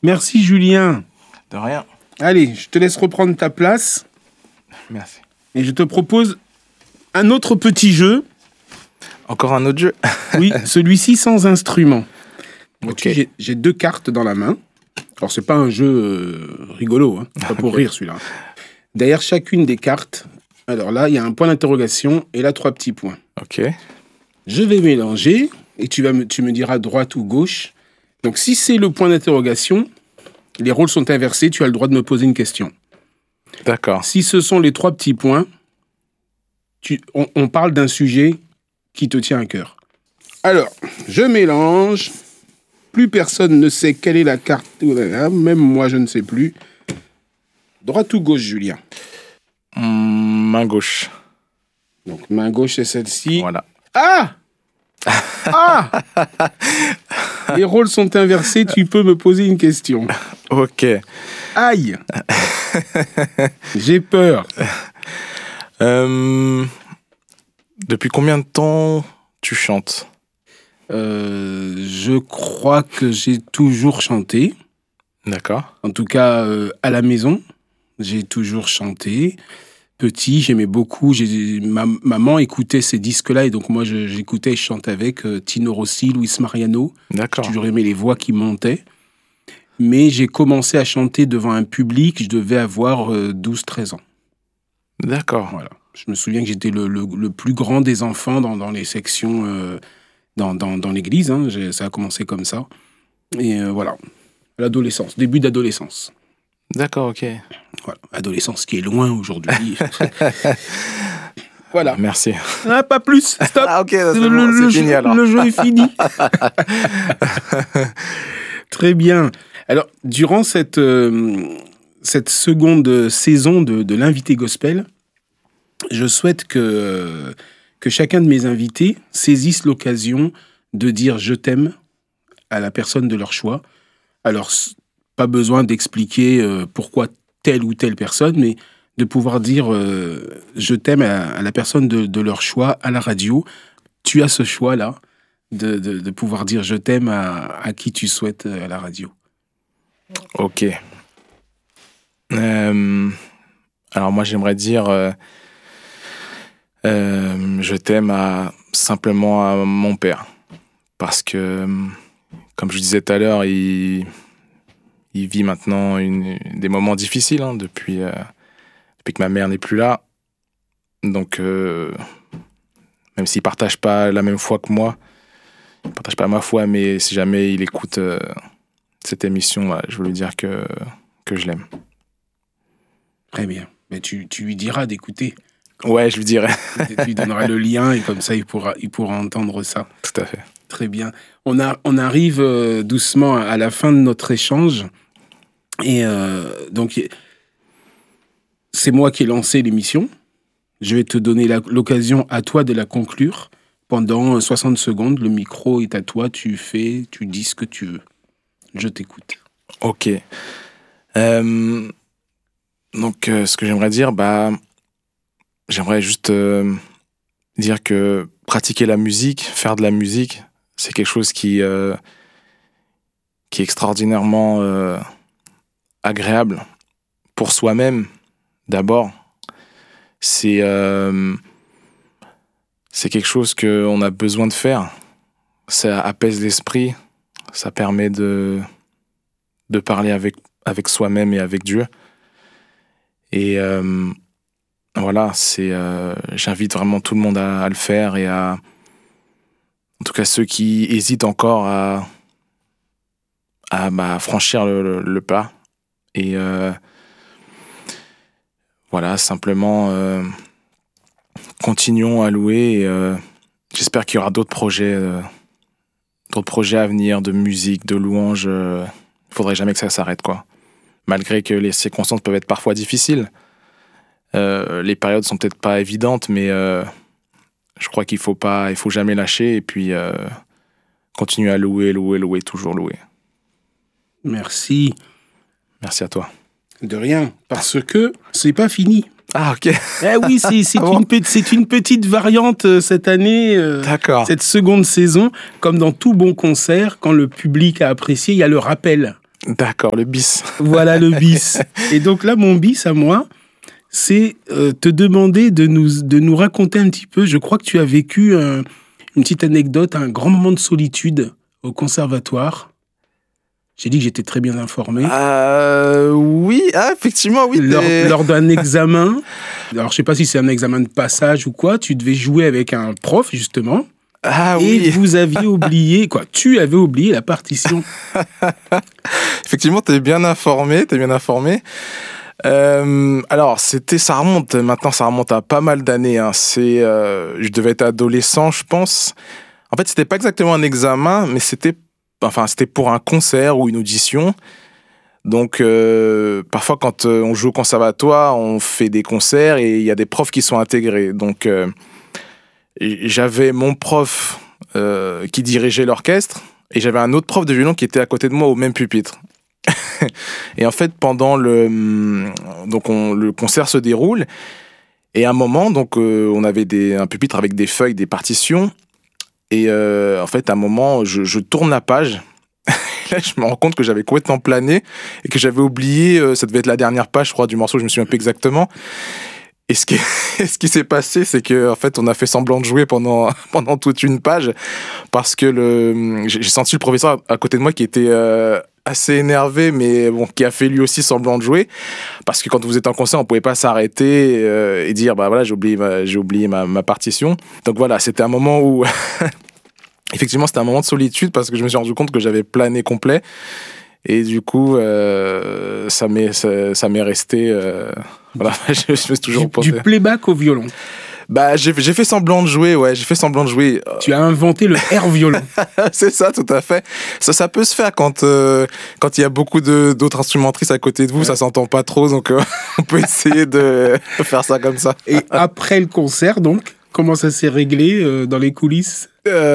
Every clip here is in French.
Merci Julien. De rien. Allez, je te laisse reprendre ta place. Merci. Et je te propose un autre petit jeu. Encore un autre jeu? Oui, celui-ci sans instrument. Ok. J'ai 2 cartes dans la main. Alors, c'est pas un jeu rigolo, hein. Pas pour rire celui-là. Derrière chacune des cartes, alors là, il y a un point d'interrogation et là, 3 petits points. Ok. Je vais mélanger et tu me diras droite ou gauche. Donc, si c'est le point d'interrogation, les rôles sont inversés, tu as le droit de me poser une question. D'accord. Si ce sont les 3 petits points, on parle d'un sujet qui te tient à cœur. Alors, je mélange. Plus personne ne sait quelle est la carte. Même moi, je ne sais plus. Droite ou gauche, Julien? Main gauche. Donc, main gauche, c'est celle-ci. Voilà. Ah! Ah! Les rôles sont inversés, tu peux me poser une question. Ok. Aïe! J'ai peur. Depuis combien de temps tu chantes? Je crois que j'ai toujours chanté. D'accord. En tout cas, à la maison, j'ai toujours chanté. Petit, j'aimais beaucoup. Ma maman écoutait ces disques-là et donc moi, j'écoutais et je chantais avec Tino Rossi, Luis Mariano. D'accord. J'ai toujours aimé les voix qui montaient. Mais j'ai commencé à chanter devant un public, je devais avoir 12-13 ans. D'accord. Voilà. Je me souviens que j'étais le plus grand des enfants dans les sections, dans l'église. Hein. Ça a commencé comme ça. Et voilà. L'adolescence, début d'adolescence. D'accord, ok. Voilà. Adolescence qui est loin aujourd'hui. Voilà. Merci. Ah, pas plus. Stop. Ah, ok, c'est bon, c'est fini alors. Le jeu est fini. Très bien. Alors, durant cette seconde saison de l'invité gospel, je souhaite que chacun de mes invités saisisse l'occasion de dire « je t'aime » à la personne de leur choix. Alors, pas besoin d'expliquer pourquoi telle ou telle personne, mais de pouvoir dire je t'aime à la personne de leur choix à la radio. Tu as ce choix-là de pouvoir dire je t'aime à qui tu souhaites à la radio. Ok. Alors moi, j'aimerais dire je t'aime simplement à mon père. Parce que, comme je disais tout à l'heure, il vit maintenant des moments difficiles depuis que ma mère n'est plus là. Donc, même s'il ne partage pas la même foi que moi, il ne partage pas ma foi, mais si jamais il écoute cette émission, je veux lui dire que je l'aime. Très bien. Mais tu lui diras d'écouter. Ouais, je lui dirai. Tu lui donneras le lien et comme ça, il pourra entendre ça. Tout à fait. Très bien. On arrive doucement à la fin de notre échange. Et donc, c'est moi qui ai lancé l'émission. Je vais te donner l'occasion à toi de la conclure. Pendant 60 secondes, le micro est à toi. Tu dis ce que tu veux. Je t'écoute. Ok. Donc, ce que j'aimerais dire, j'aimerais juste dire que pratiquer la musique, faire de la musique, c'est quelque chose qui est extraordinairement agréable pour soi-même, d'abord. C'est quelque chose qu'on a besoin de faire. Ça apaise l'esprit, ça permet de parler avec soi-même et avec Dieu. Et voilà, j'invite vraiment tout le monde à le faire et en tout cas ceux qui hésitent encore à franchir le pas. Et voilà, simplement continuons à louer. Et, j'espère qu'il y aura d'autres projets à venir, de musique, de louanges. Il faudrait jamais que ça s'arrête, quoi. Malgré que les circonstances peuvent être parfois difficiles. Les périodes sont peut-être pas évidentes, mais je crois qu'il faut jamais lâcher et puis continuer à louer, toujours louer. Merci. Merci à toi. De rien, parce que c'est pas fini. Ah, ok. Eh oui, c'est une petite variante cette année, D'accord. Cette seconde saison. Comme dans tout bon concert, quand le public a apprécié, il y a le rappel. D'accord, le bis. Voilà le bis. Et donc là, mon bis à moi, c'est te demander de nous raconter un petit peu. Je crois que tu as vécu une petite anecdote, un grand moment de solitude au conservatoire. J'ai dit que j'étais très bien informé. Oui, effectivement, oui. Lors d'un examen, alors je sais pas si c'est un examen de passage ou quoi, tu devais jouer avec un prof, justement. Ah et oui. vous aviez oublié, tu avais oublié la partition. Effectivement, t'es bien informé. Alors, ça remonte à pas mal d'années. Hein. Je devais être adolescent, je pense. En fait, c'était pas exactement un examen, mais c'était pour un concert ou une audition. Donc, parfois, quand on joue au conservatoire, on fait des concerts et il y a des profs qui sont intégrés. Donc, j'avais mon prof qui dirigeait l'orchestre et j'avais un autre prof de violon qui était à côté de moi au même pupitre. Et en fait, pendant le concert se déroule et à un moment, donc, on avait un pupitre avec des feuilles, des partitions. Et en fait, à un moment, je tourne la page. Là, je me rends compte que j'avais complètement plané et que j'avais oublié, ça devait être la dernière page, je crois, du morceau, je me souviens plus exactement. Et ce qui s'est passé, c'est que en fait, on a fait semblant de jouer pendant toute une page parce que j'ai senti le professeur à côté de moi qui était assez énervé, mais bon, qui a fait lui aussi semblant de jouer parce que quand vous êtes en concert, on pouvait pas s'arrêter et dire bah voilà, j'ai oublié ma partition. Donc voilà, c'était un moment où effectivement, c'était un moment de solitude parce que je me suis rendu compte que j'avais plané complet. Et du coup, ça m'est resté. Voilà, je me suis toujours pensé. Du playback au violon. Bah, j'ai fait semblant de jouer, ouais. J'ai fait semblant de jouer. Tu as inventé le air violon. C'est ça, tout à fait. Ça peut se faire quand il y a beaucoup d'autres instrumentistes à côté de vous, ouais. Ça s'entend pas trop, donc on peut essayer de faire ça comme ça. Et après le concert, donc, comment ça s'est réglé dans les coulisses?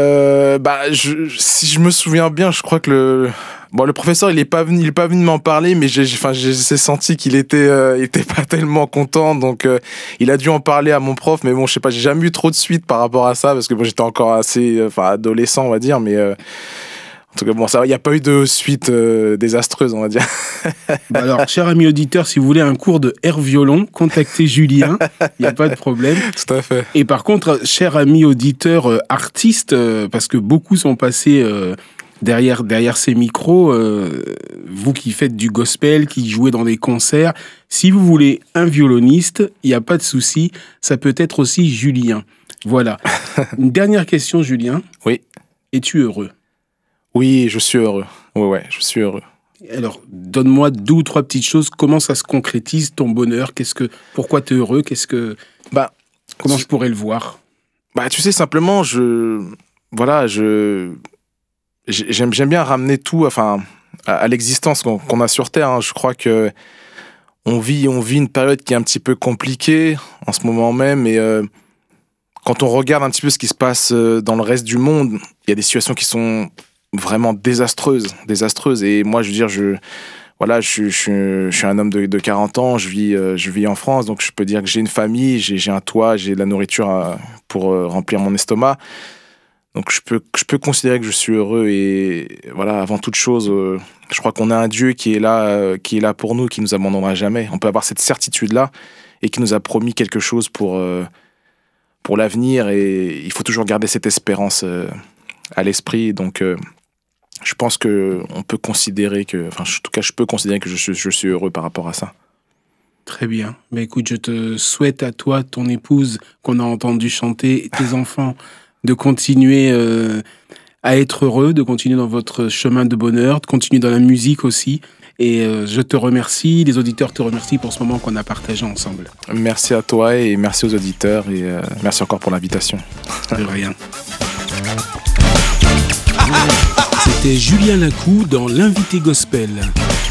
Si je me souviens bien, je crois que le professeur il est pas venu m'en parler, mais j'ai senti qu'il était pas tellement content, donc il a dû en parler à mon prof, mais bon, je sais pas, j'ai jamais eu trop de suite par rapport à ça parce que bon, j'étais encore assez adolescent, on va dire, mais en tout cas, bon, ça, il n'y a pas eu de suite désastreuse, on va dire. Alors, cher ami auditeur, si vous voulez un cours de air violon, contactez Julien, il n'y a pas de problème. Tout à fait. Et par contre, cher ami auditeur artiste, parce que beaucoup sont passés derrière ces micros, vous qui faites du gospel, qui jouez dans des concerts, si vous voulez un violoniste, il n'y a pas de souci, ça peut être aussi Julien. Voilà. Une dernière question, Julien. Oui. Es-tu heureux ? Oui, je suis heureux. Ouais, je suis heureux. Alors, donne-moi 2 ou 3 petites choses. Comment ça se concrétise, ton bonheur ? Pourquoi tu es heureux ? Comment je pourrais le voir ? Tu sais, simplement, j'aime bien ramener tout, à l'existence qu'on a sur Terre. Hein. Je crois que on vit une période qui est un petit peu compliquée en ce moment même, et quand on regarde un petit peu ce qui se passe dans le reste du monde, il y a des situations qui sont vraiment désastreuses. Et moi, je veux dire, je suis un homme de 40 ans, je vis en France, donc je peux dire que j'ai une famille, j'ai un toit, j'ai de la nourriture pour remplir mon estomac. Donc je peux considérer que je suis heureux, et voilà, avant toute chose, je crois qu'on a un Dieu qui est là pour nous, qui nous abandonnera jamais. On peut avoir cette certitude-là et qui nous a promis quelque chose pour l'avenir, et il faut toujours garder cette espérance à l'esprit. Donc je pense que on peut considérer en tout cas, je peux considérer que je suis heureux par rapport à ça. Très bien. Mais écoute, je te souhaite à toi, ton épouse qu'on a entendu chanter, et tes enfants, de continuer à être heureux, de continuer dans votre chemin de bonheur, de continuer dans la musique aussi. Et je te remercie, les auditeurs te remercient pour ce moment qu'on a partagé ensemble. Merci à toi et merci aux auditeurs, et merci encore pour l'invitation. De rien. C'était Julien Lacou dans l'Invité Gospel.